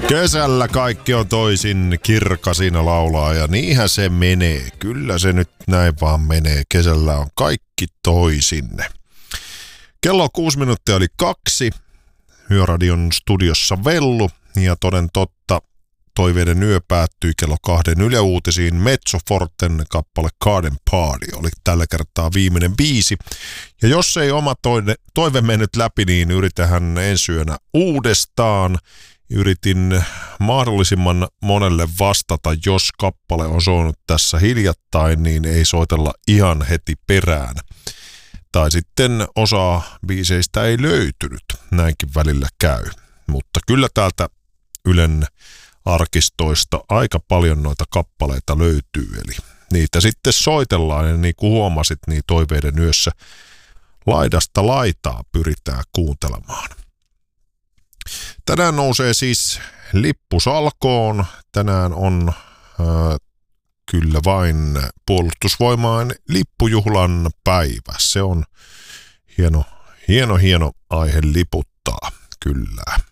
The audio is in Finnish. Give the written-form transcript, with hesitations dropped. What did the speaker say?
Kesällä kaikki on toisin, kirkasina laulaa ja niinhän se menee. Kyllä se nyt näin vaan menee. Kesällä on kaikki toisin. Kello 6 minuuttia oli 2. Yöradion studiossa Vellu ja toden totta toiveiden yö päättyi kello 2 Yle Uutisiin. Mezzo Forten kappale Garden Party oli tällä kertaa viimeinen biisi. Ja jos ei oma toive mennyt läpi, niin yritähän ensi yönä uudestaan. Yritin mahdollisimman monelle vastata, jos kappale on soinut tässä hiljattain, niin ei soitella ihan heti perään. Tai sitten osa biiseistä ei löytynyt, näinkin välillä käy. Mutta kyllä täältä Ylen arkistoista aika paljon noita kappaleita löytyy, eli niitä sitten soitellaan ja niin kuin huomasit, niin toiveiden yössä laidasta laitaa pyritään kuuntelemaan. Tänään nousee siis lippu salkoon. Tänään on kyllä vain puolustusvoimain lippujuhlan päivä. Se on hieno aihe liputtaa, kyllä.